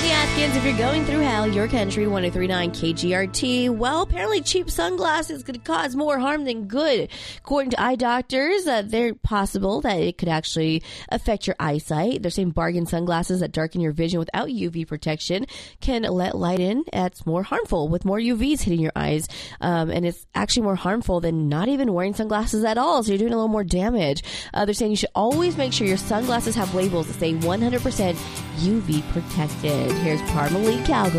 the Atkins. If you're going through hell, your country, 1039 KGRT. Well, apparently cheap sunglasses could cause more harm than good. According to eye doctors, they're possible that it could actually affect your eyesight. They're saying bargain sunglasses that darken your vision without UV protection can let light in. That's more harmful with more UVs hitting your eyes. And it's actually more harmful than not even wearing sunglasses at all. So you're doing a little more damage. They're saying you should always make sure your sunglasses have labels that say 100% UV protected. Here's Parmalee Calgary.